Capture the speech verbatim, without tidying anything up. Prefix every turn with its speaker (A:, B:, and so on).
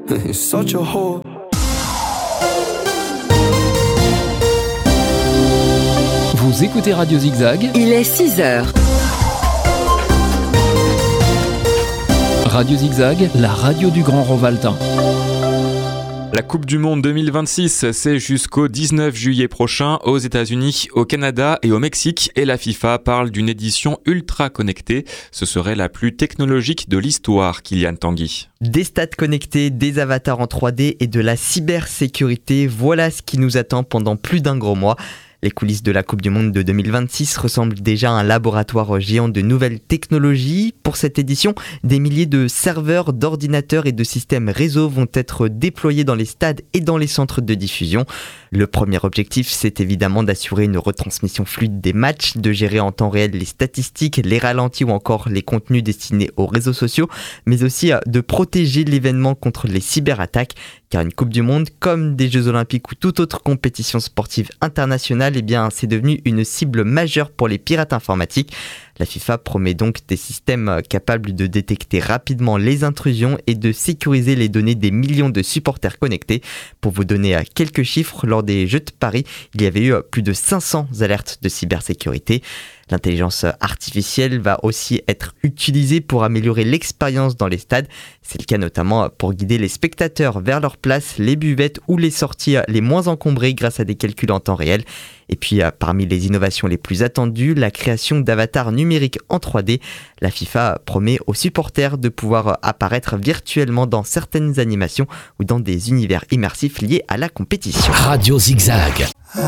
A: You're such a whore.
B: Vous écoutez Radio Zigzag.
C: Il est six heures.
B: Radio Zigzag, la radio du Grand Rovaltain.
D: La Coupe du Monde deux mille vingt-six, c'est jusqu'au dix-neuf juillet prochain aux États-Unis, au Canada et au Mexique, et la FIFA parle d'une édition ultra connectée. Ce serait la plus technologique de l'histoire, Kylian Tanguy.
E: Des stades connectés, des avatars en trois D et de la cybersécurité, voilà ce qui nous attend pendant plus d'un gros mois. Les coulisses de la Coupe du Monde de deux mille vingt-six ressemblent déjà à un laboratoire géant de nouvelles technologies. Pour cette édition, des milliers de serveurs, d'ordinateurs et de systèmes réseau vont être déployés dans les stades et dans les centres de diffusion. Le premier objectif, c'est évidemment d'assurer une retransmission fluide des matchs, de gérer en temps réel les statistiques, les ralentis ou encore les contenus destinés aux réseaux sociaux, mais aussi de protéger l'événement contre les cyberattaques. Car une Coupe du Monde, comme des Jeux Olympiques ou toute autre compétition sportive internationale, eh bien, c'est devenu une cible majeure pour les pirates informatiques. La FIFA promet donc des systèmes capables de détecter rapidement les intrusions et de sécuriser les données des millions de supporters connectés. Pour vous donner quelques chiffres, lors des Jeux de Paris, il y avait eu plus de cinq cents alertes de cybersécurité. L'intelligence artificielle va aussi être utilisée pour améliorer l'expérience dans les stades. C'est le cas notamment pour guider les spectateurs vers leur place, les buvettes ou les sorties les moins encombrées grâce à des calculs en temps réel. Et puis parmi les innovations les plus attendues, la création d'avatars numériques en trois D. La FIFA promet aux supporters de pouvoir apparaître virtuellement dans certaines animations ou dans des univers immersifs liés à la compétition.
B: Radio Zigzag.